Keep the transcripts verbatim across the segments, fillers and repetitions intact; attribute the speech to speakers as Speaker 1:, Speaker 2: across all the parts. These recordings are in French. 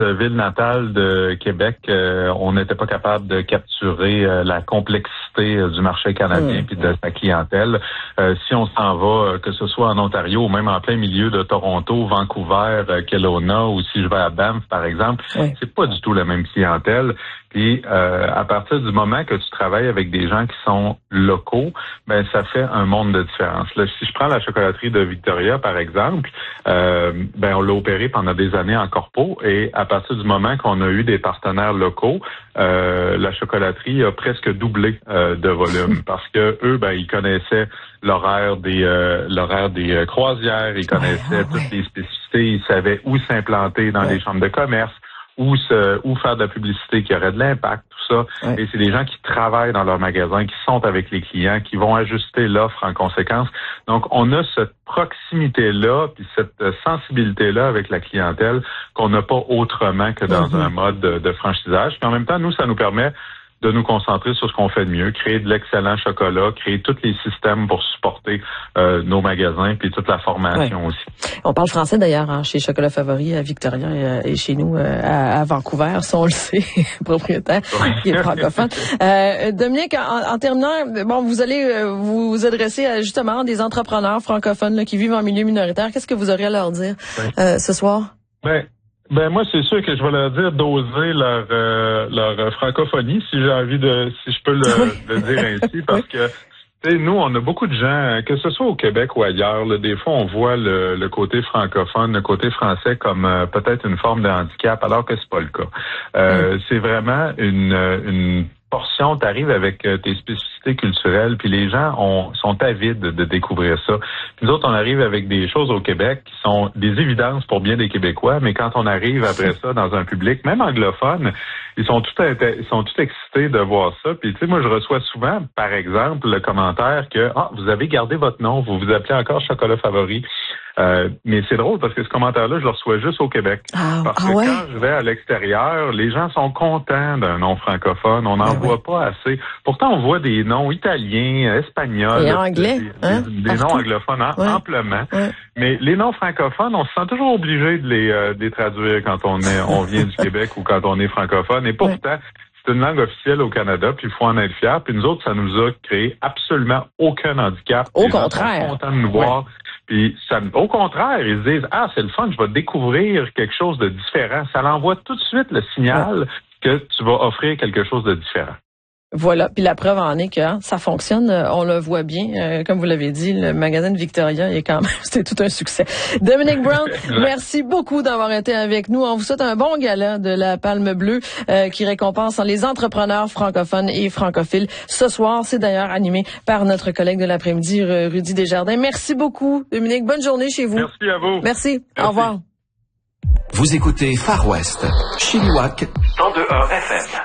Speaker 1: ville natale de Québec, euh, on n'était pas capable de capturer euh, la complexité euh, du marché canadien puis mmh. de sa clientèle. Euh, si on s'en va, euh, que ce soit en Ontario ou même en plein milieu de Toronto, Vancouver, euh, Kelowna, ou si je vais à Banff, par exemple, oui. c'est pas du tout la même clientèle. Puis euh, à partir du moment que tu travailles avec des gens qui sont locaux, ben ça fait un monde de différence. Là, si je prends la chocolaterie de Victoria, par exemple, euh, ben on l'a opérée pendant des années en corpo, et à partir du moment qu'on a eu des partenaires locaux, euh, la chocolaterie a presque doublé euh, de volume parce que eux, ben ils connaissaient l'horaire des euh, l'horaire des euh, croisières, ils connaissaient ouais, toutes ouais. les spécificités, ils savaient où s'implanter dans ouais. les chambres de commerce. Ou se, ou faire de la publicité qui aurait de l'impact, tout ça. Ouais. Et c'est des gens qui travaillent dans leur magasin, qui sont avec les clients, qui vont ajuster l'offre en conséquence. Donc, on a cette proximité-là, puis cette sensibilité-là avec la clientèle qu'on n'a pas autrement que dans mm-hmm. un mode de, de franchisage. Puis en même temps, nous, ça nous permet de nous concentrer sur ce qu'on fait de mieux, créer de l'excellent chocolat, créer tous les systèmes pour supporter euh, nos magasins, puis toute la formation ouais. aussi.
Speaker 2: On parle français d'ailleurs hein, chez Chocolat Favori à Victoria et, et chez nous euh, à, à Vancouver, ça on le sait, propriétaire qui est francophone. Euh, Dominique, en, en terminant, bon, vous allez euh, vous adresser à justement des entrepreneurs francophones là, qui vivent en milieu minoritaire. Qu'est-ce que vous aurez à leur dire ouais. euh, ce soir?
Speaker 1: Ben, Ben moi c'est sûr que je vais leur dire d'oser leur euh, leur francophonie si j'ai envie de si je peux le, oui. le dire ainsi parce que tu sais nous on a beaucoup de gens que ce soit au Québec ou ailleurs là, des fois on voit le, le côté francophone, le côté français comme euh, peut-être une forme de handicap alors que c'est pas le cas. Euh, oui. C'est vraiment une une portion, tu arrives avec euh, tes spécificités culturelles, puis les gens ont, sont avides de, de découvrir ça. Puis nous autres, on arrive avec des choses au Québec qui sont des évidences pour bien des Québécois, mais quand on arrive après ça dans un public, même anglophone, ils sont tout ils sont tout excités de voir ça. Puis tu sais, moi je reçois souvent, par exemple, le commentaire que ah, vous avez gardé votre nom, vous vous appelez encore Chocolat Favori. Euh, mais c'est drôle parce que ce commentaire-là, je le reçois juste au Québec. Ah, parce que ah ouais? quand je vais à l'extérieur, les gens sont contents d'un nom francophone. On n'en voit pas assez. Pourtant, on voit des noms italiens, espagnols.
Speaker 2: Et anglais.
Speaker 1: Des,
Speaker 2: hein?
Speaker 1: des, des noms anglophones hein,
Speaker 2: ouais.
Speaker 1: amplement.
Speaker 2: Ouais.
Speaker 1: Mais les noms francophones, on se sent toujours obligé de les, euh, de les traduire quand on est, on vient du Québec ou quand on est francophone. Et pourtant, ouais. c'est une langue officielle au Canada, puis il faut en être fier. Puis nous autres, ça nous a créé absolument aucun handicap.
Speaker 2: Au
Speaker 1: les
Speaker 2: contraire.
Speaker 1: gens sont contents de nous voir. Ouais. Puis ça, au contraire, ils se disent « Ah, c'est le fun, je vais découvrir quelque chose de différent. » Ça l'envoie tout de suite le signal ouais. que tu vas offrir quelque chose de différent.
Speaker 2: Voilà, puis la preuve en est que hein, ça fonctionne, on le voit bien. Euh, comme vous l'avez dit, le magasin de Victoria est quand même, c'était tout un succès. Dominique Brown, merci beaucoup d'avoir été avec nous. On vous souhaite un bon gala de la Palme Bleue euh, qui récompense les entrepreneurs francophones et francophiles. Ce soir, c'est d'ailleurs animé par notre collègue de l'après-midi, Rudy Desjardins. Merci beaucoup, Dominique. Bonne journée chez vous.
Speaker 1: Merci à vous.
Speaker 2: Merci.
Speaker 1: Merci.
Speaker 2: Au revoir.
Speaker 3: Vous écoutez Far West, Chilliwack, cent deux virgule un F M.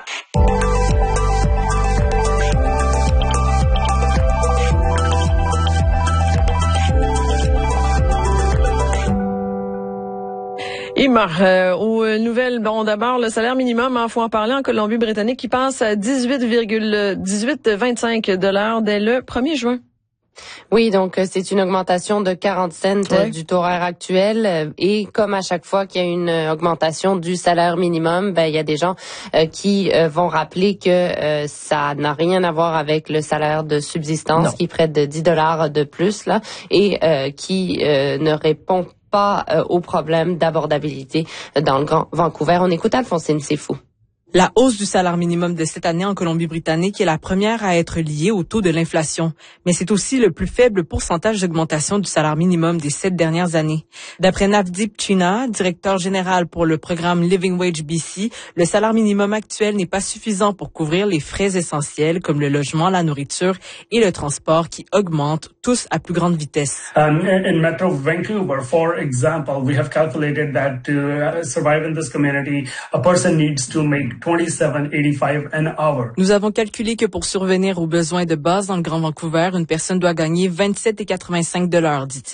Speaker 2: Et Mar, euh, aux nouvelles, bon d'abord le salaire minimum, il faut en parler en Colombie-Britannique, qui passe à dix-huit virgule dix-huit vingt-cinq dollars dès le premier juin.
Speaker 4: Oui, donc c'est une augmentation de quarante cents
Speaker 2: ouais.
Speaker 4: du taux horaire actuel et comme à chaque fois qu'il y a une augmentation du salaire minimum, ben il y a des gens euh, qui euh, vont rappeler que euh, ça n'a rien à voir avec le salaire de subsistance non. qui prête de dix dollars de plus là et euh, qui euh, ne répond pas euh, au problème d'abordabilité dans le Grand Vancouver. On écoute Alphonsine, c'est fou.
Speaker 5: La hausse du salaire minimum de cette année en Colombie-Britannique est la première à être liée au taux de l'inflation, mais c'est aussi le plus faible pourcentage d'augmentation du salaire minimum des sept dernières années. D'après Navdeep China, directeur général pour le programme Living Wage B C, le salaire minimum actuel n'est pas suffisant pour couvrir les frais essentiels comme le logement, la nourriture et le transport qui augmentent tous à plus grande vitesse.
Speaker 6: Um, in, in Metro Vancouver, for example, we have calculated that to uh, survive in this community, a person needs to make twenty-seven eighty-five an hour.
Speaker 5: Nous avons calculé que pour survenir aux besoins de base dans le Grand Vancouver, une personne doit gagner vingt-sept virgule quatre-vingt-cinq dollars, dit-il.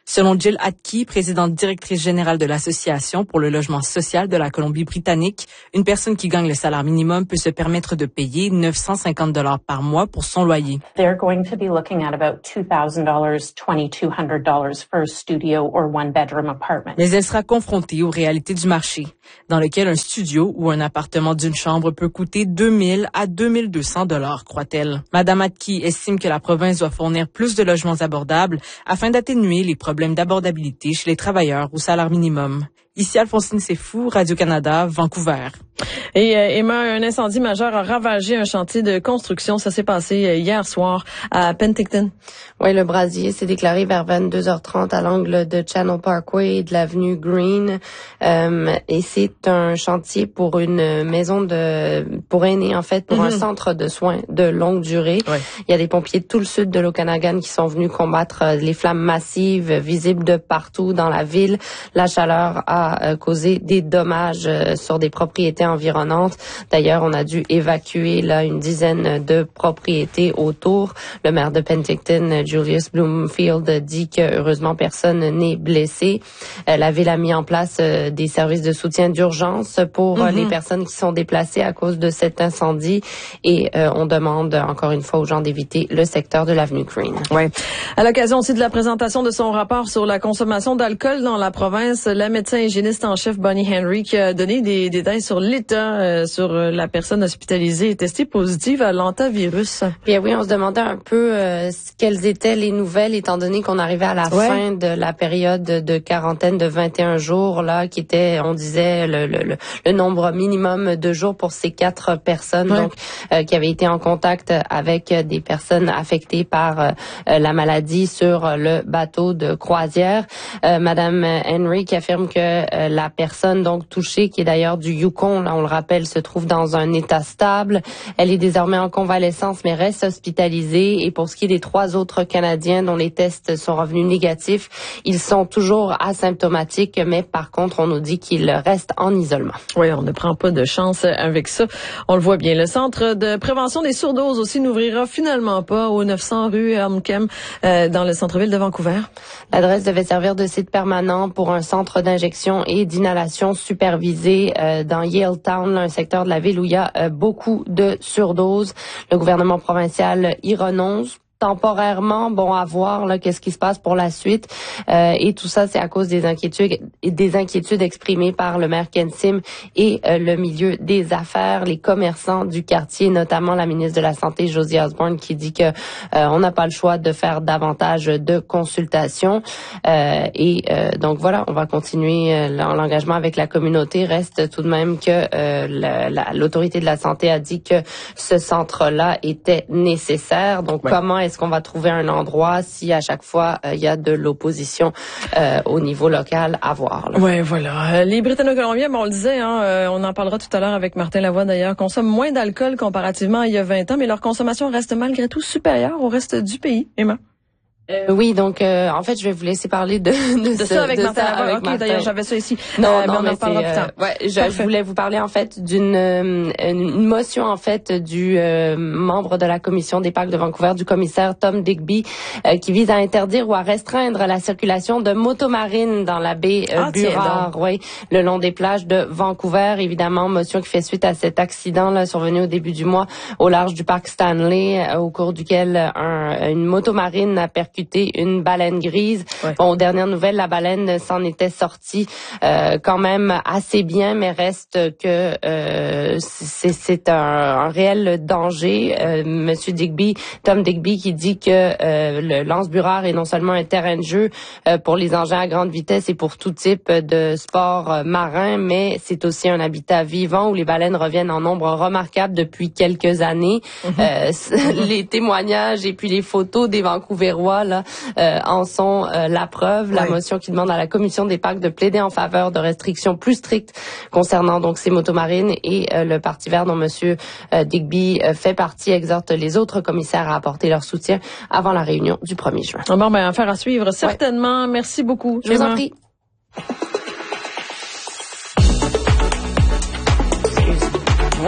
Speaker 5: Selon Jill Atke, présidente directrice générale de l'Association pour le logement social de la Colombie-Britannique, une personne qui gagne le salaire minimum peut se permettre de payer neuf cent cinquante dollars par mois pour son loyer.
Speaker 7: They're going to be looking at about two thousand dollars, twenty-two hundred dollars for a studio or one bedroom apartment.
Speaker 5: Mais elle sera confrontée aux réalités du marché, dans lequel un studio ou un appartement d'une chambre peut coûter deux mille à deux mille deux cents dollars, croit-elle. Madame Atke estime que la province doit fournir plus de logements abordables afin d'atténuer les problèmes d'abordabilité chez les travailleurs au salaire minimum. Ici Alphonsine Sefou, Radio-Canada, Vancouver.
Speaker 2: Et euh, Emma, un incendie majeur a ravagé un chantier de construction. Ça s'est passé euh, hier soir à Penticton.
Speaker 4: Oui, le brasier s'est déclaré vers vingt-deux heures trente à l'angle de Channel Parkway et de l'avenue Green. Euh, et c'est un chantier pour une maison de pour aînés, en fait, pour mm-hmm. un centre de soins de longue durée. Ouais. Il y a des pompiers de tout le sud de l'Okanagan qui sont venus combattre les flammes massives visibles de partout dans la ville. La chaleur a euh, causé des dommages euh, sur des propriétés environnantes. D'ailleurs, on a dû évacuer là une dizaine de propriétés autour. Le maire de Penticton, Julius Bloomfield, dit que heureusement personne n'est blessé. Euh, la ville a mis en place euh, des services de soutien d'urgence pour mm-hmm. les personnes qui sont déplacées à cause de cet incendie et euh, on demande encore une fois aux gens d'éviter le secteur de l'avenue Green.
Speaker 2: Oui. À l'occasion aussi de la présentation de son rapport sur la consommation d'alcool dans la province, la médecin hygiéniste en chef Bonnie Henry qui a donné des détails sur l'état euh, sur la personne hospitalisée et testée positive à l'hantavirus.
Speaker 4: Bien oui, on se demandait un peu euh, quelles étaient les nouvelles étant donné qu'on arrivait à la ouais. fin de la période de quarantaine de vingt et un jours là qui était, on disait, le, le, le nombre minimum de jours pour ces quatre personnes ouais. donc euh, qui avaient été en contact avec des personnes affectées par euh, la maladie sur le bateau de croisière. Euh, Madame Henry qui affirme que euh, la personne donc touchée, qui est d'ailleurs du Yukon, là on le rappelle, se trouve dans un état stable. Elle est désormais en convalescence mais reste hospitalisée. Et pour ce qui est des trois autres Canadiens dont les tests sont revenus négatifs, ils sont toujours asymptomatiques, mais par contre on nous dit qu'ils restent en isolement.
Speaker 2: Oui, on ne prend pas de chance avec ça. On le voit bien. Le centre de prévention des surdoses aussi n'ouvrira finalement pas au neuf cents rue Elmcam euh, dans le centre-ville de Vancouver.
Speaker 4: L'adresse devait servir de site permanent pour un centre d'injection et d'inhalation supervisé euh, dans Yaletown, là, un secteur de la ville où il y a euh, beaucoup de surdoses. Le gouvernement provincial y renonce. Temporairement, bon, à voir là qu'est-ce qui se passe pour la suite. Euh, et tout ça, c'est à cause des inquiétudes des inquiétudes exprimées par le maire Ken Sim et euh, le milieu des affaires, les commerçants du quartier, notamment la ministre de la Santé, Josie Osborne, qui dit que euh, on n'a pas le choix de faire davantage de consultations. Euh, et euh, donc voilà, on va continuer euh, l'engagement avec la communauté. Reste tout de même que euh, la, la, l'autorité de la santé a dit que ce centre-là était nécessaire. Donc ouais. comment est-ce qu'on va trouver un endroit si à chaque fois il euh, y a de l'opposition euh, au niveau local à voir?
Speaker 2: Oui, voilà. Les Britanno-Colombiens, bon, on le disait, hein, euh, on en parlera tout à l'heure avec Martin Lavoie d'ailleurs, consomment moins d'alcool comparativement à il y a vingt ans, mais leur consommation reste malgré tout supérieure au reste du pays. Emma?
Speaker 4: Euh, oui, donc euh, en fait, je vais vous laisser parler de de,
Speaker 2: de
Speaker 4: ce,
Speaker 2: ça avec
Speaker 4: de
Speaker 2: Martin.
Speaker 4: Ça avec
Speaker 2: ok,
Speaker 4: Martin.
Speaker 2: D'ailleurs, j'avais ça ici.
Speaker 4: Non,
Speaker 2: euh,
Speaker 4: non,
Speaker 2: mais on
Speaker 4: mais
Speaker 2: en parlera
Speaker 4: c'est,
Speaker 2: plus tard.
Speaker 4: Euh, ouais, je, je voulais vous parler en fait d'une euh, une motion en fait du euh, membre de la commission des parcs de Vancouver, du commissaire Tom Digby, euh, qui vise à interdire ou à restreindre la circulation de motomarines dans la baie euh, ah, Burrard, oui, le long des plages de Vancouver. Évidemment, motion qui fait suite à cet accident là survenu au début du mois au large du parc Stanley, euh, au cours duquel un, une motomarine a percuté une baleine grise. Ouais. Bon, aux dernières nouvelles, la baleine s'en était sortie euh, quand même assez bien, mais reste que euh, c'est, c'est un, un réel danger. Euh, Monsieur Digby, Tom Digby, qui dit que euh, le Lance-Burrard est non seulement un terrain de jeu euh, pour les engins à grande vitesse et pour tout type de sport euh, marin, mais c'est aussi un habitat vivant où les baleines reviennent en nombre remarquable depuis quelques années. Mm-hmm. Euh, les témoignages et puis les photos des Vancouverois là euh, en sont euh, la preuve, la ouais. motion qui demande à la commission des parcs de plaider en faveur de restrictions plus strictes concernant donc ces motomarines et euh, le Parti vert dont Monsieur euh, Digby euh, fait partie exhorte les autres commissaires à apporter leur soutien avant la réunion du premier juin.
Speaker 2: Bon, ben, affaire à suivre, certainement. Ouais. Merci beaucoup.
Speaker 4: Je vous en prie.
Speaker 2: Voilà.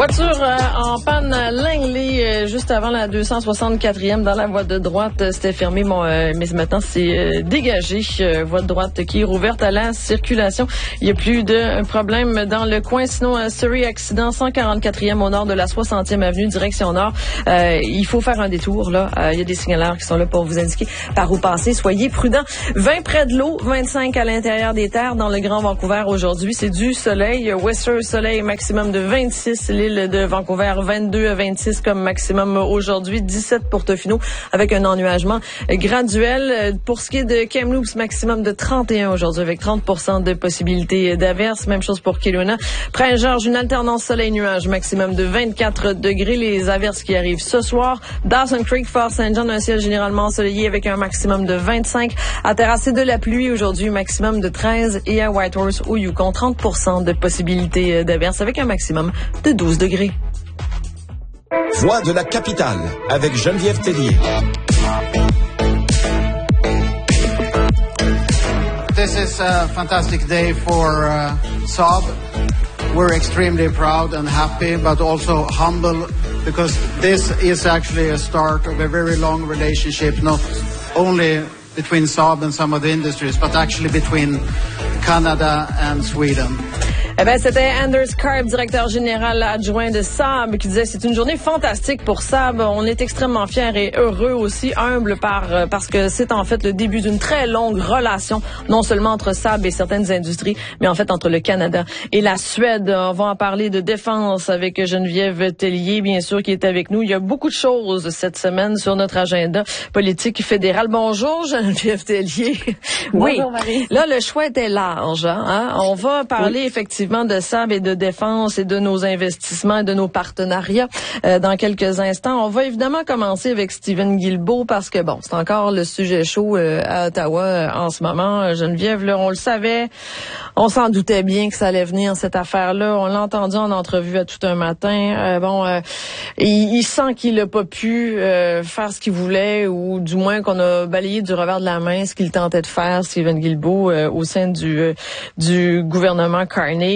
Speaker 2: Voiture euh, en panne à Langley, euh, juste avant la deux cent soixante-quatrième dans la voie de droite. Euh, C'était fermé, bon, euh, mais maintenant c'est euh, dégagé. Euh, voie de droite qui est rouverte à la circulation. Il n'y a plus de problème dans le coin. Sinon, euh, Surrey, accident cent quarante-quatrième au nord de la soixantième avenue, direction nord. Euh, il faut faire un détour, là. Euh, il y a des signaleurs qui sont là pour vous indiquer par où passer. Soyez prudents. vingt près de l'eau, vingt-cinq à l'intérieur des terres dans le Grand Vancouver aujourd'hui. C'est du soleil. Western soleil maximum de vingt-six. L'île de Vancouver, vingt-deux à vingt-six comme maximum aujourd'hui. dix-sept pour Tofino avec un ennuagement graduel. Pour ce qui est de Kamloops, maximum de trente et un aujourd'hui avec trente pour cent de possibilité d'averse. Même chose pour Kelowna. Prince-Georges, une alternance soleil-nuage, maximum de vingt-quatre degrés. Les averses qui arrivent ce soir. Dawson Creek, Fort Saint John, un ciel généralement ensoleillé avec un maximum de vingt-cinq. À Terrasse, de la pluie aujourd'hui, maximum de treize. Et à Whitehorse, au Yukon, trente pour cent de possibilité d'averse avec un maximum de douze degrés.
Speaker 3: Voix de la capitale avec Geneviève Tellier.
Speaker 8: This is a fantastic day for uh, Saab. We're extremely proud and happy, but also humble because this is actually a start of a very long relationship, not only between Saab and some of the industries, but actually between Canada and Sweden.
Speaker 2: Eh ben, c'était Anders Karp, directeur général adjoint de Saab, qui disait c'est une journée fantastique pour Saab. On est extrêmement fiers et heureux aussi, humbles par parce que c'est en fait le début d'une très longue relation, non seulement entre Saab et certaines industries, mais en fait entre le Canada et la Suède. On va en parler de défense avec Geneviève Tellier, bien sûr, qui est avec nous. Il y a beaucoup de choses cette semaine sur notre agenda politique fédéral. Bonjour, Geneviève Tellier.
Speaker 9: Oui. Bonjour, Marie.
Speaker 2: Là, le choix était large. Hein? On va parler oui. effectivement de Saab et de défense et de nos investissements et de nos partenariats euh, dans quelques instants. On va évidemment commencer avec Stephen Guilbeault parce que, bon, c'est encore le sujet chaud euh, à Ottawa euh, en ce moment. Geneviève, là, on le savait, on s'en doutait bien que ça allait venir, cette affaire-là. On l'a entendu en entrevue à tout un matin. Euh, bon, euh, il, il sent qu'il n'a pas pu euh, faire ce qu'il voulait ou du moins qu'on a balayé du revers de la main ce qu'il tentait de faire, Stephen Guilbeault, euh, au sein du, euh, du gouvernement Carney.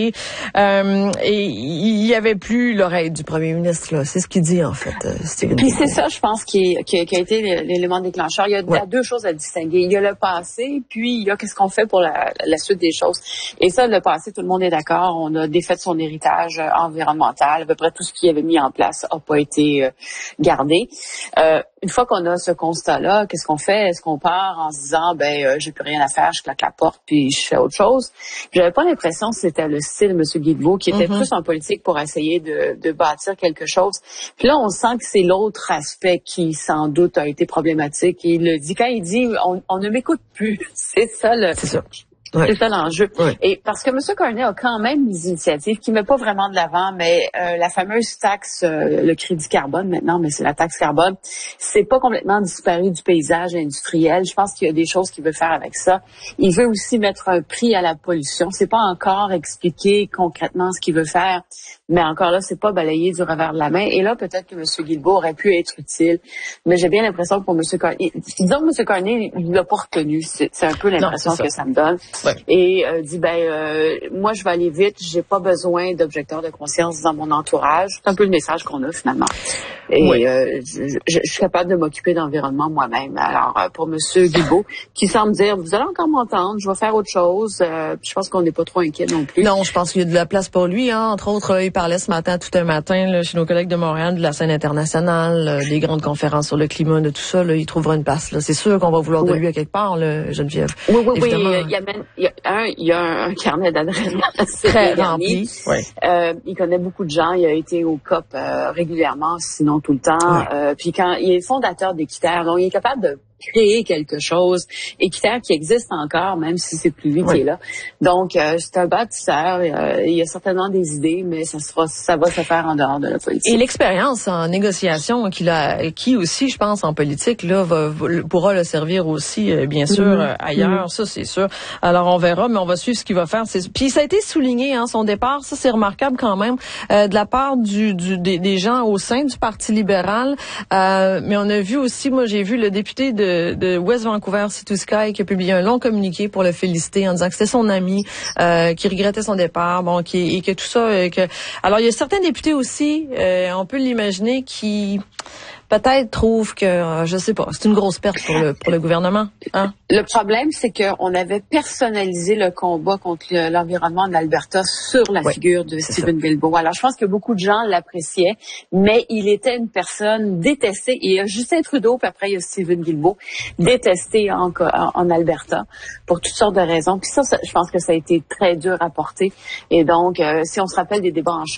Speaker 2: Euh, et il y avait plus l'oreille du premier ministre, là. C'est ce qu'il dit, en fait, euh, Stephen.
Speaker 9: Puis c'est ça, je pense, qui, qui, qui a été l'élément déclencheur. Il y a, ouais. il y a deux choses à distinguer. Il y a le passé, puis il y a qu'est-ce qu'on fait pour la, la suite des choses. Et ça, le passé, tout le monde est d'accord. On a défait son héritage environnemental. À peu près tout ce qu'il avait mis en place n'a pas été euh, gardé. Euh, une fois qu'on a ce constat-là, qu'est-ce qu'on fait? Est-ce qu'on part en se disant, ben, euh, j'ai plus rien à faire, je claque la porte, puis je fais autre chose? J'avais pas l'impression que c'était le style de M. Guilbeault, qui était mm-hmm. plus en politique pour essayer de, de bâtir quelque chose. Puis là, on sent que c'est l'autre aspect qui, sans doute, a été problématique. Et il le dit, quand il dit, on, on ne m'écoute plus. C'est ça le...
Speaker 2: C'est ça.
Speaker 9: Ouais. C'est ça l'enjeu.
Speaker 2: Ouais.
Speaker 9: Et parce que M. Carney a quand même des initiatives qui ne mettent pas vraiment de l'avant, mais euh, la fameuse taxe, euh, le crédit carbone maintenant, mais c'est la taxe carbone, c'est pas complètement disparu du paysage industriel. Je pense qu'il y a des choses qu'il veut faire avec ça. Il veut aussi mettre un prix à la pollution. C'est pas encore expliqué concrètement ce qu'il veut faire, mais encore là, c'est pas balayé du revers de la main. Et là, peut-être que M. Guilbeault aurait pu être utile, mais j'ai bien l'impression que pour M. Carney, disons que M. Carney, il l'a pas retenu. C'est, c'est un peu l'impression non, que ça me donne. Ouais. Et euh, dit ben euh, moi je vais aller vite, j'ai pas besoin d'objecteurs de conscience dans mon entourage. C'est un peu le message qu'on a finalement. Et oui. euh, je, je, je suis capable de m'occuper d'environnement moi-même. Alors euh, pour Monsieur Guilbeault, qui semble dire vous allez encore m'entendre, je vais faire autre chose. Euh, je pense qu'on n'est pas trop inquiet non plus.
Speaker 2: Non, je pense qu'il y a de la place pour lui. Hein. Entre autres, il parlait ce matin, tout un matin, là, chez nos collègues de Montréal, de la scène internationale, euh, des grandes conférences sur le climat, de tout ça. Là, il trouvera une place. Là. C'est sûr qu'on va vouloir de oui. lui à quelque part, là, Geneviève.
Speaker 9: Oui, oui, Évidemment. oui. Il y a même, il y a un, il y a un carnet d'adresses
Speaker 2: très rempli.
Speaker 9: Oui. Euh, il connaît beaucoup de gens. Il a été au C O P euh, régulièrement, sinon tout le temps. Oui. Euh, puis quand il est fondateur d'Équiterre, donc il est capable de créer quelque chose, Équiterre qui existe encore, même si c'est plus lui oui. qui est là. Donc, euh, c'est un bâtisseur, euh, il y a certainement des idées, mais ça sera, ça va se faire en dehors de la politique.
Speaker 2: Et l'expérience en négociation qu'il a, qui aussi, je pense, en politique, là, va, va, pourra le servir aussi, euh, bien sûr, mm-hmm. euh, ailleurs, mm-hmm. ça, c'est sûr. Alors, on verra, mais on va suivre ce qu'il va faire. C'est... Puis, ça a été souligné, hein, son départ, ça, c'est remarquable quand même, euh, de la part du, du des, des gens au sein du Parti libéral, euh, mais on a vu aussi, moi, j'ai vu le député de de, de West Vancouver Sea Sky qui a publié un long communiqué pour le féliciter en disant que c'était son ami, euh, qui regrettait son départ, bon, qui, et que tout ça, euh, que, alors il y a certains députés aussi, euh, on peut l'imaginer, qui peut-être trouvent que, euh, je sais pas, c'est une grosse perte pour le pour le gouvernement. Hein?
Speaker 9: Le problème, c'est qu'on avait personnalisé le combat contre le, l'environnement en Alberta sur la oui, figure de Stephen Guilbeault. Alors, je pense que beaucoup de gens l'appréciaient, mais il était une personne détestée. Et il y a Justin Trudeau, puis après, il y a Stephen Guilbeault, détesté en, en, en Alberta pour toutes sortes de raisons. Puis ça, ça, je pense que ça a été très dur à porter. Et donc, euh, si on se rappelle des débats en chambre,